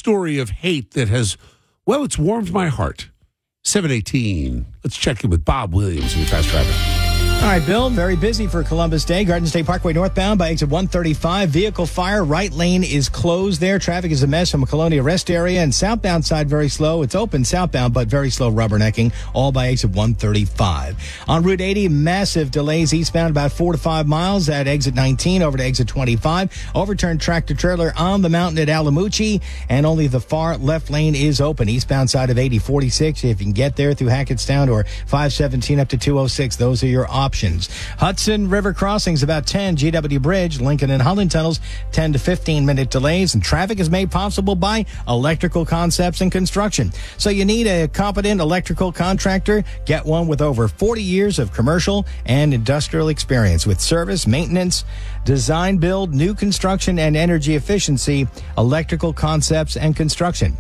story of hate that has, well, it's warmed my heart. 7:18. Let's check in with Bob Williams in Fast Traffic. All right, Bill, very busy for Columbus Day. Garden State Parkway northbound by exit 135. Vehicle fire. Right lane is closed there. Traffic is a mess from Colonia Rest area. And southbound side very slow. It's open southbound, but very slow rubbernecking, all by exit 135. On Route 80, massive delays eastbound about 4 to 5 miles at exit 19 over to exit 25. Overturned tractor trailer on the mountain at Alamucci, and only the far left lane is open. Eastbound side of 8046, if you can get there through Hackettstown, or 517 up to 206. Those are your options. Hudson River crossings about 10. GW Bridge, Lincoln and Holland tunnels, 10 to 15-minute delays. And traffic is made possible by Electrical Concepts and Construction. So you need a competent electrical contractor. Get one with over 40 years of commercial and industrial experience with service, maintenance, design, build, new construction, and energy efficiency. Electrical Concepts and Construction.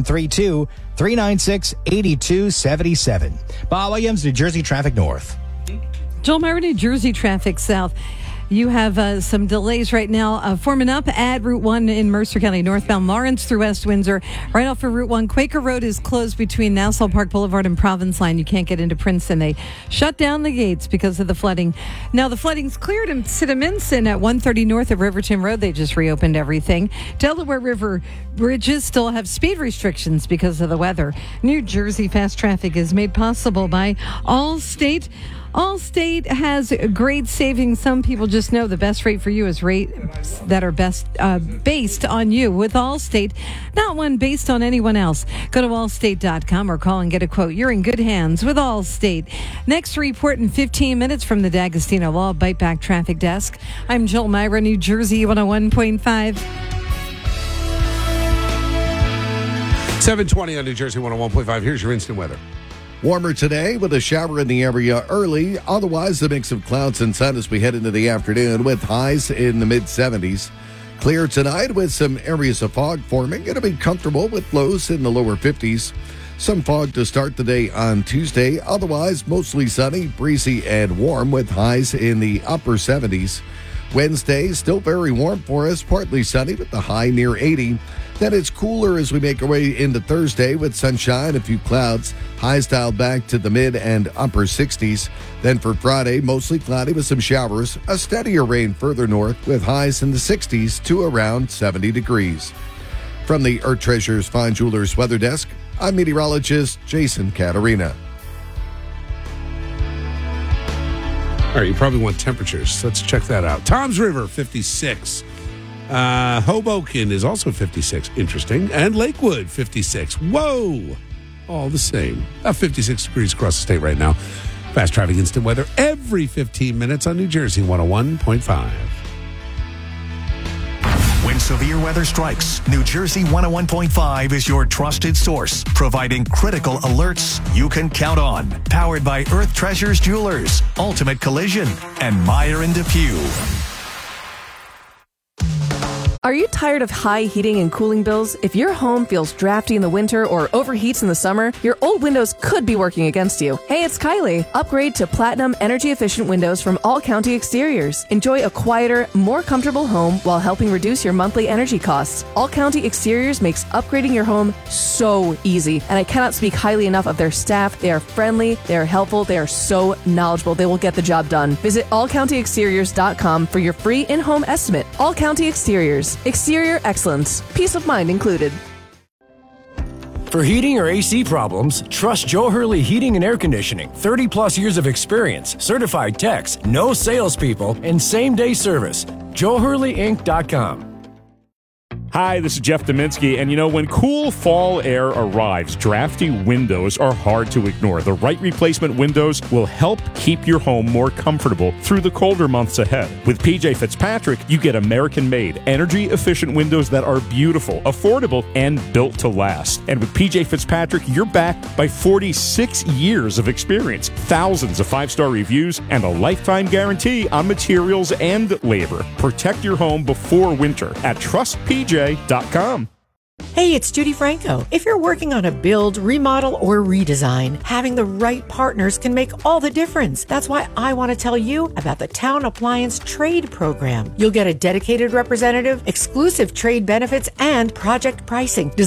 732-396-8277. Bob Williams, New Jersey Traffic North. Joel Myra, New Jersey Traffic South. You have some delays right now forming up at Route 1 in Mercer County, northbound Lawrence through West Windsor. Right off of Route 1, Quaker Road is closed between Nassau Park Boulevard and Province Line. You can't get into Princeton. They shut down the gates because of the flooding. Now, the flooding's cleared in Siddaminson at 130 north of Riverton Road. They just reopened everything. Delaware River bridges still have speed restrictions because of the weather. New Jersey fast traffic is made possible by Allstate. Allstate has great savings. Some people just know the best rate for you is rates that are best based on you with Allstate, not one based on anyone else. Go to allstate.com or call and get a quote. You're in good hands with Allstate. Next report in 15 minutes from the D'Agostino Law Bite Back Traffic Desk. I'm Joel Myra, New Jersey 101.5. 7:20 on New Jersey 101.5. Here's your instant weather. Warmer today with a shower in the area early. Otherwise, a mix of clouds and sun as we head into the afternoon with highs in the mid-70s. Clear tonight with some areas of fog forming. It'll be comfortable with lows in the lower 50s. Some fog to start the day on Tuesday. Otherwise, mostly sunny, breezy, and warm with highs in the upper 70s. Wednesday, still very warm for us, partly sunny with the high near 80. Then it's cooler as we make our way into Thursday with sunshine, a few clouds, highs dialed back to the mid and upper 60s. Then for Friday, mostly cloudy with some showers, a steadier rain further north with highs in the 60s to around 70 degrees. From the Earth Treasures Fine Jewelers Weather Desk, I'm meteorologist Jason Caterina. All right, you probably want temperatures. Let's check that out. Toms River, 56. Hoboken is also 56. Interesting. And Lakewood, 56. Whoa! All the same. 56 degrees across the state right now. Fast traffic instant weather every 15 minutes on New Jersey 101.5. When severe weather strikes, New Jersey 101.5 is your trusted source, providing critical alerts you can count on. Powered by Earth Treasures Jewelers, Ultimate Collision, and Meyer and Depew. Are you tired of high heating and cooling bills? If your home feels drafty in the winter or overheats in the summer, your old windows could be working against you. Hey, it's Kylie. Upgrade to Platinum energy-efficient windows from All County Exteriors. Enjoy a quieter, more comfortable home while helping reduce your monthly energy costs. All County Exteriors makes upgrading your home so easy, and I cannot speak highly enough of their staff. They are friendly, they are helpful, they are so knowledgeable. They will get the job done. Visit allcountyexteriors.com for your free in-home estimate. All County Exteriors. Exterior excellence. Peace of mind included. For heating or AC problems, trust Joe Hurley Heating and Air Conditioning. 30 plus years of experience, certified techs, no salespeople, and same-day service. JoeHurleyInc.com. Hi, this is Jeff Dominski, and you know, when cool fall air arrives, drafty windows are hard to ignore. The right replacement windows will help keep your home more comfortable through the colder months ahead. With PJ Fitzpatrick, you get American-made, energy-efficient windows that are beautiful, affordable, and built to last. And with PJ Fitzpatrick, you're backed by 46 years of experience, thousands of five-star reviews, and a lifetime guarantee on materials and labor. Protect your home before winter at TrustPJ.com. Hey, it's Judy Franco. If you're working on a build, remodel, or redesign, having the right partners can make all the difference. That's why I want to tell you about the Town Appliance Trade Program. You'll get a dedicated representative, exclusive trade benefits, and project pricing